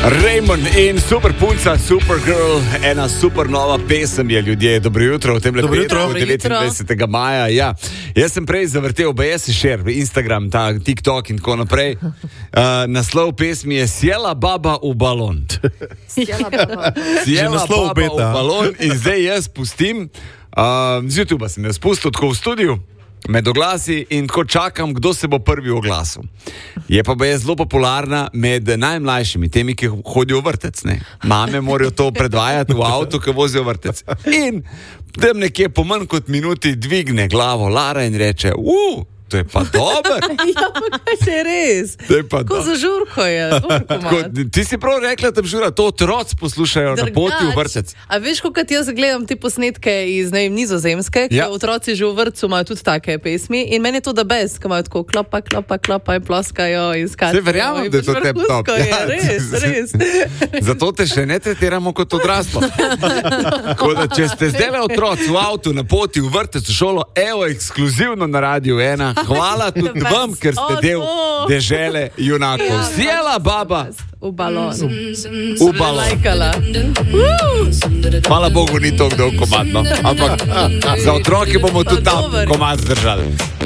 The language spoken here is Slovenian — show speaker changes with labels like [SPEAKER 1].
[SPEAKER 1] Raymond in super punca, super girl, ena super nova pesem je, ljudje. Dobro jutro, v tem lepo jutro, 29. maja. Ja. Jaz sem prej zavrtel BS share, Instagram, TikTok in tako naprej. Naslov pesmi je Sjela baba v balon. Sjela baba v balon in zdaj jaz pustim, z YouTubea sem jaz pustil tako v studiu, med oglasi in tako čakam, kdo se bo prvi oglasil. Je pa zelo popularna med najmlajšimi, temi, ki hodijo v vrtec. Ne? Mame morajo to predvajati v avtu, ki vozijo vrtec. In tam nekje po manj kot minuti dvigne glavo Lara in reče, to je pa dober.
[SPEAKER 2] Ja, pa kaj še res? Ko za žurko je.
[SPEAKER 1] Ti si prav rekla, da žura, to otroci poslušajo na poti v vrtec.
[SPEAKER 2] A veš, kot jaz gledam te posnetke iz Nizozemske, ki otroci že v vrtcu imajo tudi take pesmi in meni je to da bez, ko imajo tako klopa in ploskajo in skačajo.
[SPEAKER 1] Se verjamem, da je to tep top.
[SPEAKER 2] Res.
[SPEAKER 1] Zato te še ne tretiramo kot odraslo. Tako da, če ste zdaj otroci v avtu na poti v vrtec v šolo, evo ekskluzivno na Radiu 1. Hvala tudi vam, ker ste del dežele junakov. Sjela baba
[SPEAKER 2] v balon.
[SPEAKER 1] V balon. Hvala Bogu, ni to dolg komadno. Ampak za otroke bomo tudi tam komad zdržali.